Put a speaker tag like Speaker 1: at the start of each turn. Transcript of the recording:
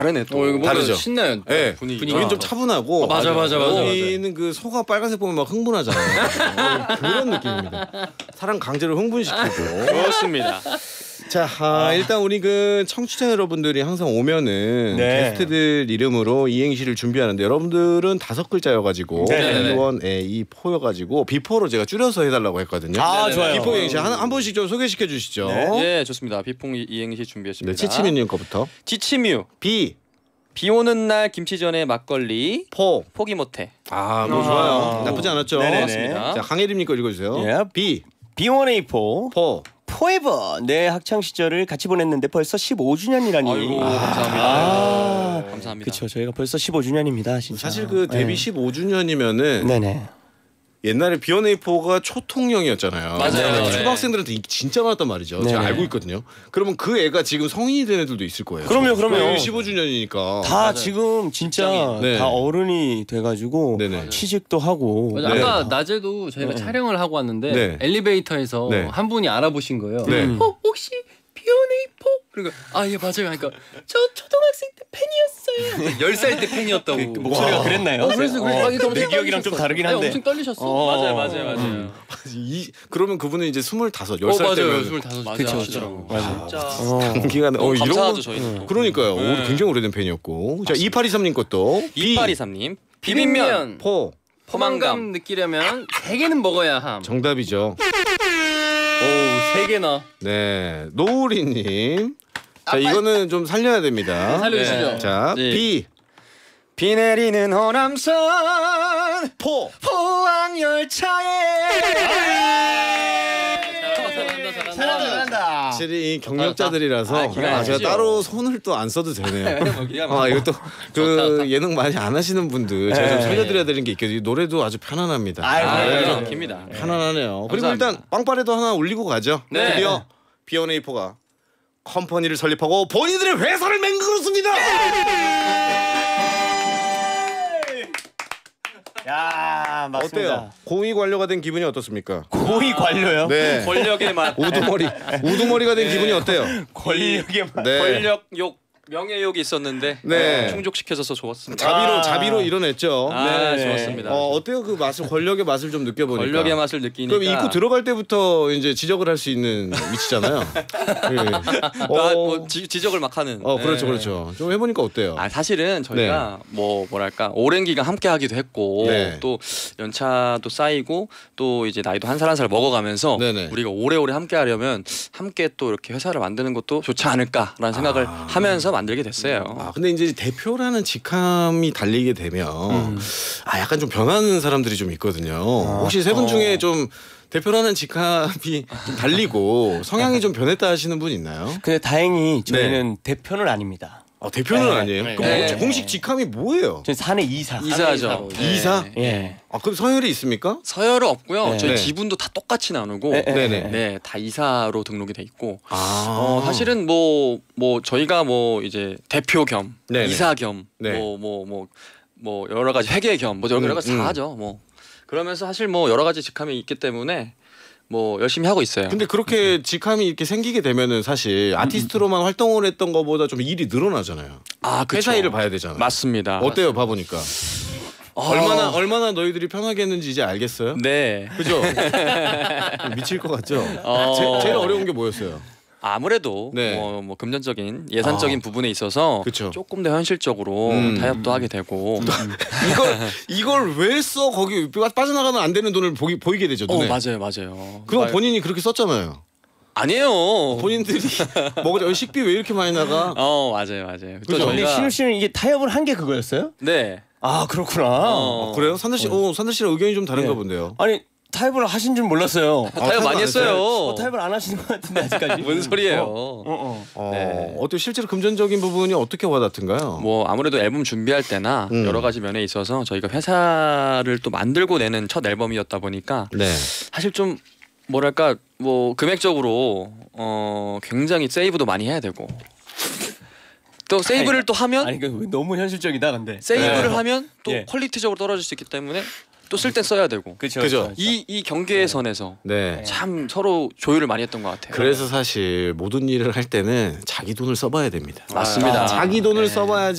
Speaker 1: 다르네 또.
Speaker 2: 이거 뭔가
Speaker 3: 다르죠?
Speaker 2: 신나요.
Speaker 3: 네.
Speaker 2: 분위기.
Speaker 3: 여긴 좀 차분하고
Speaker 2: 맞아.
Speaker 3: 여기는 그 소가 빨간색 보면 막 흥분하잖아요. 그런 느낌입니다. 사람 강제로 흥분시키고.
Speaker 1: 그렇습니다.
Speaker 3: 자, 일단 우리 그 청취자 여러분들이 항상 오면은 게스트들 이름으로 이행시를 준비하는데 여러분들은 5글자여가지고 B1 A 포여가지고 비포로 제가 줄여서 해달라고 했거든요.
Speaker 4: 좋아요.
Speaker 3: 비포 이행시 한 번씩 좀 소개시켜 주시죠.
Speaker 1: 예, 좋습니다. 비퐁 이행시 준비했습니다.
Speaker 3: 치치미님 거부터.
Speaker 1: 지치뮤.
Speaker 3: 비
Speaker 1: 오는 날 김치전에 막걸리.
Speaker 3: 포.
Speaker 1: 포기 못해.
Speaker 3: 너무 좋아요. 나쁘지 않았죠.
Speaker 1: 맞습니다.
Speaker 3: 자, 강혜림님 거 읽어주세요. 비
Speaker 4: B1A4
Speaker 3: 포.
Speaker 4: 포에버. 내 학창 시절을 같이 보냈는데 벌써 15주년이라니.
Speaker 1: 아이고 감사합니다. 감사합니다.
Speaker 4: 그렇죠. 저희가 벌써 15주년입니다. 진짜.
Speaker 3: 사실 그 데뷔 15주년이면은
Speaker 4: 네네.
Speaker 3: 옛날에 B1A4가 초통령이었잖아요.
Speaker 1: 맞아요.
Speaker 3: 초등학생들한테 인기 진짜 많았단 말이죠. 제가 알고 있거든요. 그러면 그 애가 지금 성인이 된 애들도 있을 거예요.
Speaker 4: 그럼요.
Speaker 3: 15주년이니까.
Speaker 4: 다 맞아요. 지금 진짜 다 어른이 돼가지고 취직도 하고.
Speaker 2: 맞아. 아까 낮에도 저희가 촬영을 하고 왔는데 엘리베이터에서 한 분이 알아보신 거예요. 혹시 B1A4? 그러니까 예 맞아요. 그러니까 저 초등학생 때 팬이었어요. 10살 때 팬이었다고.
Speaker 4: 목소리가 그랬나요?
Speaker 2: 그래서
Speaker 4: 내 기억이랑 좀 다르긴 한데.
Speaker 2: 엄청 떨리셨어. 맞아요.
Speaker 3: 그러면 그분은 이제 25, 10살
Speaker 2: 맞아요.
Speaker 3: 때면
Speaker 2: 25.
Speaker 1: 그렇죠.
Speaker 2: 진짜.
Speaker 3: 단기가 이런
Speaker 1: 감사하죠 저희는.
Speaker 3: 그러니까요. 굉장히 오래된 팬이었고. 자, 2823님 것도
Speaker 1: 2823님 비빔면
Speaker 2: 포만감 느끼려면 3개는 먹어야 함.
Speaker 3: 정답이죠.
Speaker 2: 3개나.
Speaker 3: 네, 노우리님. 자, 이거는 좀 살려야 됩니다.
Speaker 2: 살려주시죠.
Speaker 3: 자, 비
Speaker 1: 내리는 호남선
Speaker 3: 포
Speaker 1: 포항 열차에.
Speaker 2: 잘한다.
Speaker 3: 확실히 이 경력자들이라서
Speaker 1: 기가
Speaker 3: 제가
Speaker 1: 막히죠.
Speaker 3: 따로 손을 또 안 써도 되네요. 이것도 그 예능 많이 안 하시는 분들 제가 좀 살려드려야 되는 게 있거든요. 노래도 아주 편안합니다.
Speaker 1: 깁니다.
Speaker 3: 편안하네요. 그리고
Speaker 1: 감사합니다.
Speaker 3: 일단 빵빠레도 하나 올리고 가죠. 드디어 B1A4가 컴퍼니를 설립하고 본인들의 회사를 맹글었습니다.
Speaker 4: 야, 맞습니다.
Speaker 3: 어때요? 고위 관료가 된 기분이 어떻습니까?
Speaker 4: 고위 관료요?
Speaker 3: 네.
Speaker 1: 권력의 맛.
Speaker 3: 우두머리가 된 기분이 어때요?
Speaker 4: 권력의 맛.
Speaker 3: 네.
Speaker 1: 권력욕, 명예욕이 있었는데 충족시켜줘서 좋았습니다.
Speaker 3: 자비로 이뤄냈죠.
Speaker 1: 좋았습니다.
Speaker 3: 어때요? 그 맛을 권력의 맛을 좀 느껴보니까.
Speaker 1: 권력의 맛을 느끼니까.
Speaker 3: 그럼 입구 들어갈 때부터 이제 지적을 할 수 있는 위치잖아요.
Speaker 1: 지적을 막 하는.
Speaker 3: 그렇죠. 좀 해보니까 어때요?
Speaker 1: 사실은 저희가 뭐랄까 오랜 기간 함께 하기도 했고 또 연차도 쌓이고 또 이제 나이도 한 살 한 살 먹어가면서 우리가 오래오래 함께 하려면 함께 또 이렇게 회사를 만드는 것도 좋지 않을까라는 생각을 하면서 만들게 됐어요.
Speaker 3: 근데 이제 대표라는 직함이 달리게 되면 약간 좀 변하는 사람들이 좀 있거든요. 혹시 세 분 중에 좀 대표라는 직함이 좀 달리고 성향이 좀 변했다 하시는 분 있나요?
Speaker 4: 근데 다행히 저희는 대표는 아닙니다.
Speaker 3: 대표는 아니에요? 그럼 공식 직함이 뭐예요?
Speaker 4: 저희 사내 이사.
Speaker 1: 이사죠.
Speaker 3: 이사?
Speaker 4: 예.
Speaker 3: 그럼 서열이 있습니까?
Speaker 1: 서열은 없고요. 저희 지분도 다 똑같이 나누고 다 이사로 등록이 돼 있고 사실은 뭐 저희가 이제 대표 겸 이사 겸 뭐 여러 가지 회계 겸 여러 가지 다 하죠. 그러면서 사실 여러 가지 직함이 있기 때문에 열심히 하고 있어요.
Speaker 3: 근데 그렇게 직함이 이렇게 생기게 되면은 사실 아티스트로만 활동을 했던 것보다 좀 일이 늘어나잖아요. 회사 일을 봐야 되잖아요.
Speaker 1: 맞습니다.
Speaker 3: 어때요, 봐보니까? 얼마나 너희들이 편하게 했는지 이제 알겠어요?
Speaker 1: 네.
Speaker 3: 그죠? 미칠 것 같죠? 제일 어려운 게 뭐였어요?
Speaker 1: 아무래도 뭐 금전적인 예산적인 부분에 있어서 조금 더 현실적으로 타협도 하게 되고
Speaker 3: 이걸 왜 써? 거기 빠져나가면 안 되는 돈을 보이게 되죠. 눈에.
Speaker 1: 맞아요.
Speaker 3: 그럼 본인이 그렇게 썼잖아요.
Speaker 1: 아니에요.
Speaker 3: 본인들이 식비 왜 이렇게 많이 나가?
Speaker 1: 맞아요.
Speaker 4: 또 저희가 신우 씨는 이게 타협을 한 게 그거였어요?
Speaker 1: 네.
Speaker 4: 그렇구나.
Speaker 3: 그래요? 산들 씨랑 의견이 좀 다른가 본데요.
Speaker 4: 아니 타협을 하신 줄 몰랐어요.
Speaker 1: 타협 많이 했어요.
Speaker 4: 타협을 안 하시는 것 같은데 아직까지.
Speaker 1: 뭔 소리예요?
Speaker 3: 어때 실제로 금전적인 부분이 어떻게 와닿던가요?
Speaker 1: 아무래도 앨범 준비할 때나 여러 가지 면에 있어서 저희가 회사를 또 만들고 내는 첫 앨범이었다 보니까 사실 좀 뭐랄까 금액적으로 굉장히 세이브도 많이 해야 되고 또 세이브를 또 하면
Speaker 4: 너무 현실적이다 근데
Speaker 1: 세이브를 하면 또 퀄리티적으로 떨어질 수 있기 때문에 또 쓸 때 써야 되고
Speaker 3: 그죠.
Speaker 1: 이 경계의 선에서 참 서로 조율을 많이 했던 것 같아요.
Speaker 3: 그래서 사실 모든 일을 할 때는 자기 돈을 써봐야 됩니다.
Speaker 1: 맞습니다.
Speaker 3: 자기 돈을 써봐야지